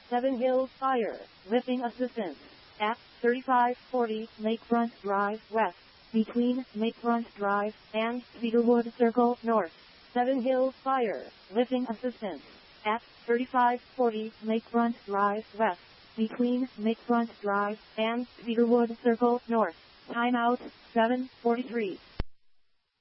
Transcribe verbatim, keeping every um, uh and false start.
Seven Hills Fire, lifting assistance at thirty-five forty Lakefront Drive West, between Lakefront Drive and Cedarwood Circle North. Seven Hills Fire, lifting assistance at thirty-five forty Lakefront Drive West, between Lakefront Drive and Cedarwood Circle North. Timeout, seven forty-three.